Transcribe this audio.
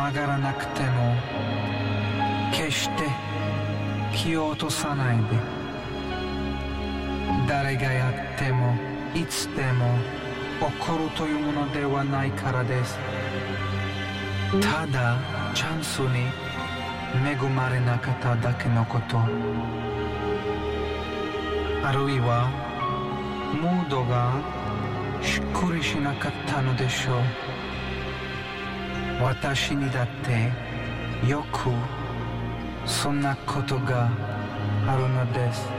曲がらなくても決して気を落とさないで。誰がやってもいつでも起こるというものではないからです。ただチャンスに恵まれなかっただけのこと。あるいはムードがしっくりしなかったのでしょう。私にだってよくそんなことがあるのです。